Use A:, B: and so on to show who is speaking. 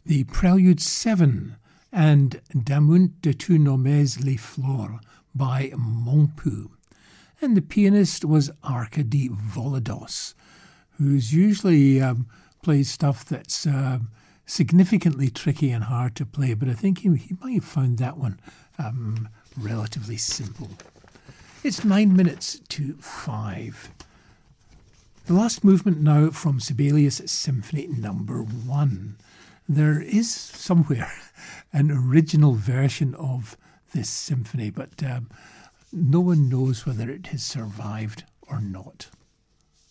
A: the Prelude 7 and Damunt de tu nommes les fleurs by Montpu. And the pianist was Arkady Volodos, who's usually plays stuff that's significantly tricky and hard to play, but I think he might have found that one relatively simple. It's 9 minutes to 5. The last movement now from Sibelius Symphony Number 1. There is somewhere an original version of this symphony, but no one knows whether it has survived or not.